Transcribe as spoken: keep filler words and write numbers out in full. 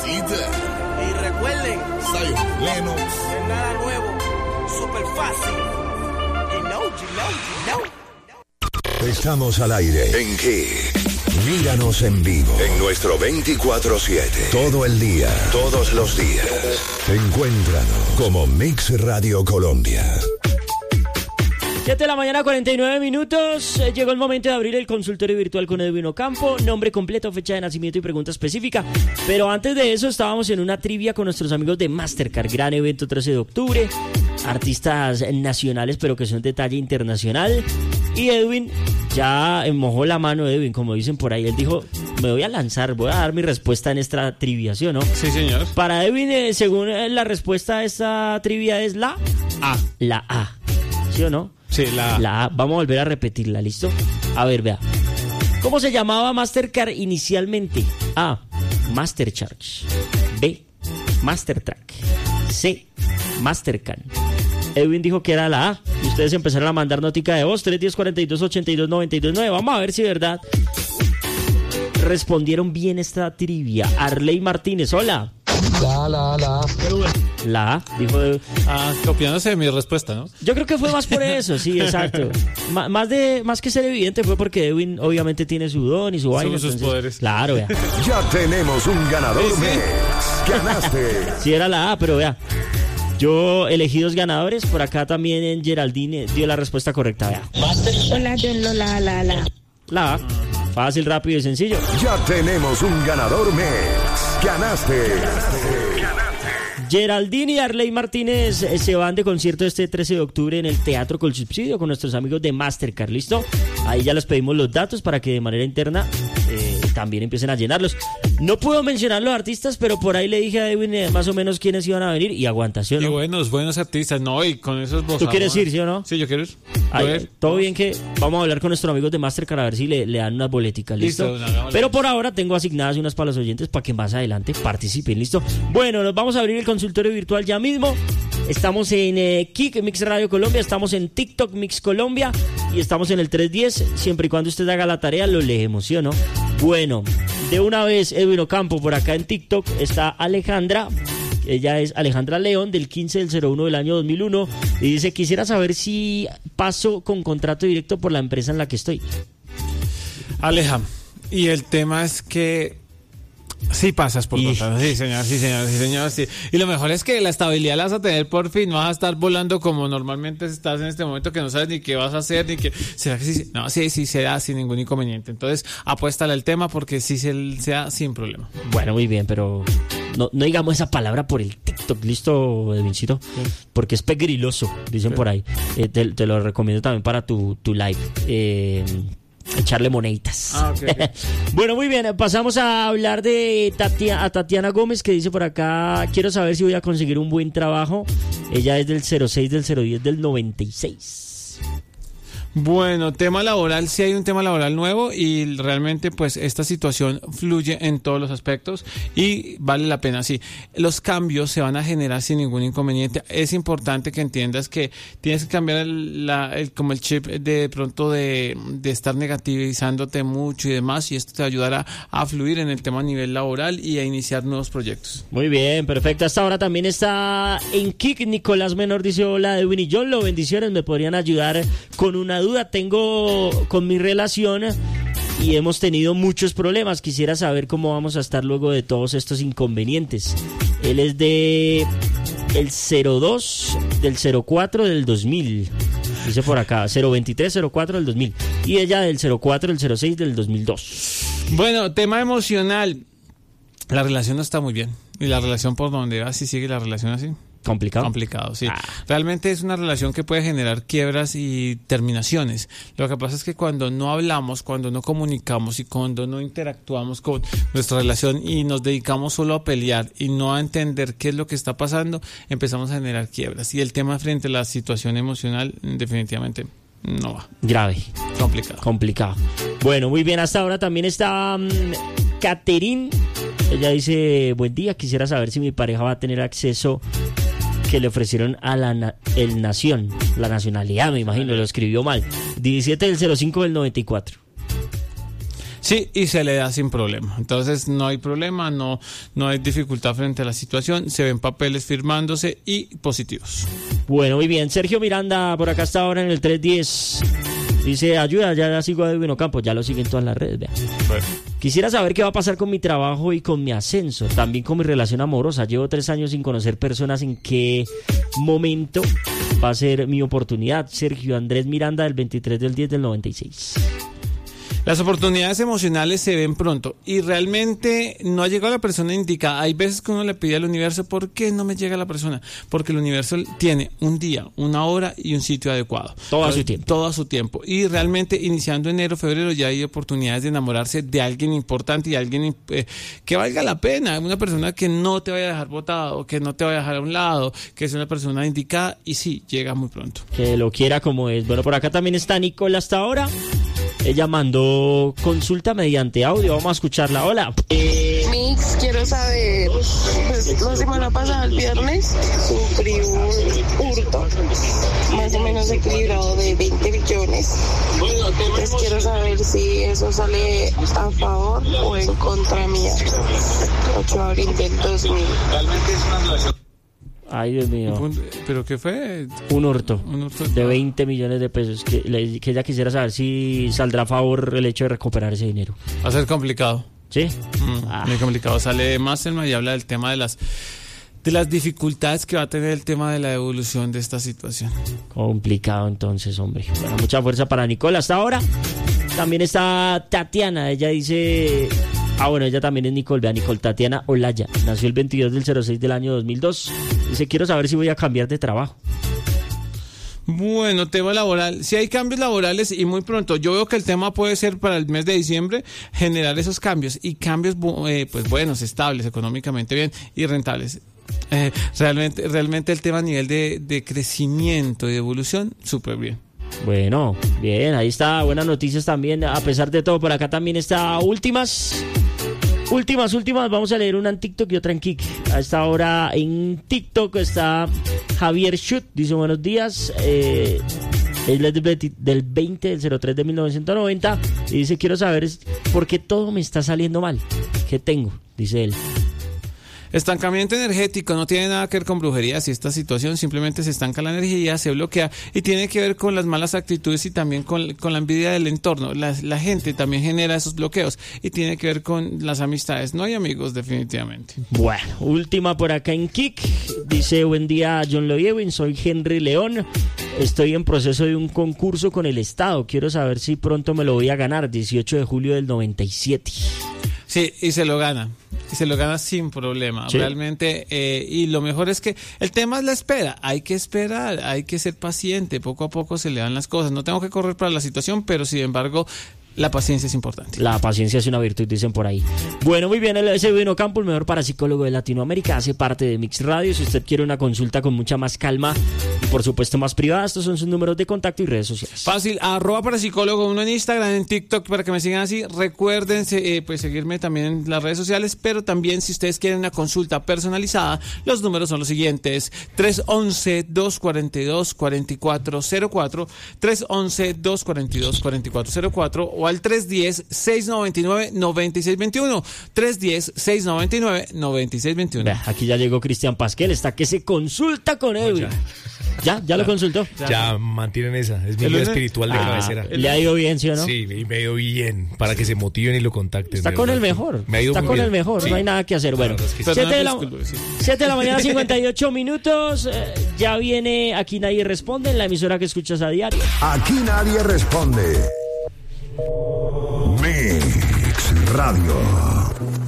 Mamacita. Y recuerden, Zion Lennox. es nada nuevo, súper fácil. You know, you know, you know. Estamos al aire. ¿En qué? Míranos en vivo. En nuestro veinticuatro siete. Todo el día. Todos los días. Encuéntranos como Mix Radio Colombia. siete de la mañana, cuarenta y nueve minutos. Eh, Llegó el momento de abrir el consultorio virtual con Edwin Ocampo. Nombre completo, fecha de nacimiento y pregunta específica. Pero antes de eso estábamos en una trivia con nuestros amigos de Mastercard. Gran evento trece de octubre. Artistas nacionales pero que son de talla internacional. Y Edwin ya mojó la mano, Edwin, como dicen por ahí. Él dijo, me voy a lanzar, voy a dar mi respuesta en esta trivia, ¿sí o no? Sí, señor. Para Edwin, eh, según eh, la respuesta a esta trivia es la A. La A, ¿sí o no? Sí, la A. La A, vamos a volver a repetirla, ¿listo? A ver, vea. ¿Cómo se llamaba Mastercard inicialmente? A. Mastercharge. B. Mastertrack. C. Mastercard. Edwin dijo que era la A. Y ustedes empezaron a mandar notica de voz. tres uno cero, cuatro dos, ocho dos, nueve dos nueve. Vamos a ver si es verdad respondieron bien esta trivia. Arley Martínez, hola. La, la, la. La A, dijo Edwin. Ah, copiándose de mi respuesta, ¿no? Yo creo que fue más por eso, sí, exacto. M- más de más que ser evidente fue porque Edwin obviamente tiene su don y su vaina. sus entonces, poderes. Claro, vea. Ya tenemos un ganador, Sí, sí. Mix. Ganaste. Sí era la A, pero vea. Yo elegí dos ganadores. Por acá también en Geraldine dio la respuesta correcta, vea. Hola, yo la, la, la, la. La A. Fácil, rápido y sencillo. Ya tenemos un ganador, Mix. Ganaste. Geraldine y Arley Martínez eh, se van de concierto este trece de octubre en el Teatro Col Subsidio con nuestros amigos de Mastercard, ¿listo? Ahí ya les pedimos los datos para que de manera interna eh, también empiecen a llenarlos. No puedo mencionar los artistas, pero por ahí le dije a Edwin eh, más o menos quiénes iban a venir y aguanta, ¿sí o Y no? buenos, buenos artistas, ¿no? Y con esos ¿Tú quieres ir, sí o no? Sí, yo quiero ir. Ay, Yo ir. todo bien que vamos a hablar con nuestros amigos de Mastercard a ver si le, le dan unas boleticas, ¿listo? Listo, hagámosle. Pero por ahora tengo asignadas unas para los oyentes para que más adelante participen, ¿listo? Bueno, nos vamos a abrir el consultorio virtual ya mismo. Estamos en eh, Kik Mix Radio Colombia, estamos en TikTok Mix Colombia y estamos en el tres diez. Siempre y cuando usted haga la tarea lo leemos, ¿sí o no? Bueno, de una vez Edwin Ocampo por acá en TikTok está Alejandra. Ella es Alejandra León del quince del cero uno del año dos mil uno y dice, quisiera saber si paso con contrato directo por la empresa en la que estoy. Aleja. Y el tema es que sí pasas por Y- contrato. Sí, señor, sí, señor, sí, señor, sí. Y lo mejor es que la estabilidad la vas a tener por fin. No vas a estar volando como normalmente estás en este momento que no sabes ni qué vas a hacer, ni qué. ¿Será que sí? No, sí, sí se da sin ningún inconveniente. Entonces, apuéstale al tema porque sí se, se da sin problema. Bueno, muy bien, pero no, no digamos esa palabra por el TikTok, ¿listo, Edwincito? Porque es pegriloso, dicen Sí. por ahí. Eh, te, te lo recomiendo también para tu, tu live. Eh, echarle moneditas. Ah, ok, ok. Bueno, muy bien, pasamos a hablar de Tatia- a Tatiana Gómez, que dice por acá, quiero saber si voy a conseguir un buen trabajo. Ella es del cero seis del cero diez del noventa y seis. Bueno, tema laboral, sí hay un tema laboral nuevo y realmente pues esta situación fluye en todos los aspectos y vale la pena, sí. Los cambios se van a generar sin ningún inconveniente. Es importante que entiendas que tienes que cambiar el, la, el- como el chip de pronto de, de estar negativizándote mucho y demás y esto te ayudará a fluir en el tema a nivel laboral y a iniciar nuevos proyectos. Muy bien, perfecto. Hasta ahora también está en Kik Nicolás Menor, dice hola Edwin y John, lo bendiciones, me podrían ayudar con una duda. Tengo con mi relación y hemos tenido muchos problemas. Quisiera saber cómo vamos a estar luego de todos estos inconvenientes. Él es de el cero dos del cero cuatro del dos mil. Dice por acá, cero veintitrés cero cuatro del dos mil. Y ella del cero cuatro del cero seis del dos mil dos. Bueno, tema emocional. La relación no está muy bien y la relación por donde va, si sigue la relación así. ¿Complicado? Complicado, sí. Ah. Realmente es una relación que puede generar quiebras y terminaciones. Lo que pasa es que cuando no hablamos, cuando no comunicamos y cuando no interactuamos con nuestra relación y nos dedicamos solo a pelear y no a entender qué es lo que está pasando, empezamos a generar quiebras. Y el tema frente a la situación emocional definitivamente no va. Grave. Complicado. Complicado. Bueno, muy bien, hasta ahora también está um, Caterín. Ella dice, buen día, quisiera saber si mi pareja va a tener acceso que le ofrecieron a la na- el Nación, la nacionalidad, me imagino, lo escribió mal. diecisiete del cero cinco del noventa y cuatro. Sí, y se le da sin problema. Entonces no hay problema, no, no hay dificultad frente a la situación, se ven papeles firmándose y positivos. Bueno, muy bien. Sergio Miranda, por acá está ahora en el tres diez. Dice, ayuda, ya sigo a Edwin Ocampo, ya lo siguen todas las redes, vean. Bueno. Quisiera saber qué va a pasar con mi trabajo y con mi ascenso, también con mi relación amorosa. Llevo tres años sin conocer personas. ¿En qué momento va a ser mi oportunidad? Sergio Andrés Miranda, del veintitrés del diez del noventa y seis. Las oportunidades emocionales se ven pronto y realmente no ha llegado la persona indicada. Hay veces que uno le pide al universo, ¿por qué no me llega la persona? Porque el universo tiene un día, una hora y un sitio adecuado. Todo a su tiempo. Todo a su tiempo. Y realmente iniciando enero, febrero ya hay oportunidades de enamorarse de alguien importante y alguien eh, que valga la pena. Una persona que no te vaya a dejar botado, que no te vaya a dejar a un lado, que es una persona indicada y sí, llega muy pronto. Que lo quiera como es. Bueno, por acá también está Nicole hasta ahora. Ella mandó consulta mediante audio. Vamos a escucharla. Hola. Mix, quiero saber, pues la semana pasada, el viernes, sufrí un hurto, más o menos equilibrado de veinte billones. Entonces quiero saber si eso sale a favor o en contra mía. ocho de abril del dos mil. Ay, Dios mío. ¿Pero qué fue? Un hurto, Un hurto de veinte millones de pesos. Que, le- que ella quisiera saber si saldrá a favor el hecho de recuperar ese dinero. Va a ser complicado. ¿Sí? Mm, Ah. Muy complicado. Sale Masterman y habla del tema de las de las dificultades que va a tener el tema de la devolución de esta situación. Complicado entonces, hombre. Bueno, mucha fuerza para Nicole hasta ahora. También está Tatiana. Ella dice... Ah, bueno, ella también es Nicole. Vea, Nicole Tatiana Olaya. Nació el veintidós del cero seis del año dos mil dos. Dice, quiero saber si voy a cambiar de trabajo. Bueno, tema laboral. Si hay cambios laborales y muy pronto, yo veo que el tema puede ser para el mes de diciembre generar esos cambios y cambios bu- eh, pues buenos, estables, económicamente bien y rentables. Eh, realmente, realmente el tema a nivel de, de crecimiento y de evolución, súper bien. Bueno, bien, ahí está. Buenas noticias también. A pesar de todo, por acá también está últimas. Últimas, últimas. Vamos a leer una en TikTok y otra en Kik. A esta hora en TikTok está Javier Schut. Dice, buenos días. Eh, él es del veinte del veinte del cero tres de mil novecientos noventa. Y dice, quiero saber es por qué todo me está saliendo mal. ¿Qué tengo? Dice él. Estancamiento energético no tiene nada que ver con brujerías y esta situación simplemente se estanca la energía, se bloquea y tiene que ver con las malas actitudes y también con, con la envidia del entorno. La, la gente también genera esos bloqueos y tiene que ver con las amistades. No hay amigos definitivamente. Bueno, última por acá en Kik. Dice, buen día John Loyewin, soy Henry León. Estoy en proceso de un concurso con el Estado. Quiero saber si pronto me lo voy a ganar. dieciocho de julio del noventa y siete. Sí, y se lo gana. Y se lo gana sin problema, Sí. realmente. Eh, y lo mejor es que el tema es la espera. Hay que esperar, hay que ser paciente. Poco a poco se le dan las cosas. No tengo que correr para la situación, pero sin embargo, la paciencia es importante. La paciencia es una virtud, dicen por ahí. Bueno, muy bien, él es Edwin Ocampo, el mejor parapsicólogo de Latinoamérica, hace parte de Mix Radio. Si usted quiere una consulta con mucha más calma y por supuesto más privada, estos son sus números de contacto y redes sociales. Fácil, arroba parapsicólogo uno en Instagram, en TikTok para que me sigan así. Recuerden eh, pues seguirme también en las redes sociales, pero también si ustedes quieren una consulta personalizada, los números son los siguientes: tres once, dos cuarenta y dos, cuarenta y cuatro cero cuatro, tres once, dos cuarenta y dos, cuarenta y cuatro cero cuatro o al tres diez, seis noventa y nueve, noventa y seis veintiuno, tres diez, seis noventa y nueve, noventa y seis veintiuno. Vea, aquí ya llegó Cristian Pasquel, está que se consulta con Edwin. ¿Ya? ¿Ya lo consultó? Ya mantienen esa, es mi El guía lunes- espiritual de Ah, cabecera. ¿le ha ido bien, sí o no? Sí, me me ha ido bien, para que se motiven y lo contacten. Está de con el verdad. mejor. Me ha ido Está muy con bien. el mejor. Sí. No hay nada que hacer. Bueno, verdad es que sí. siete de la, Perdona, disculpe, sí. siete de la mañana, cincuenta y ocho minutos. Eh, ya viene Aquí Nadie Responde, en la emisora que escuchas a diario. Aquí nadie responde. Mix Radio.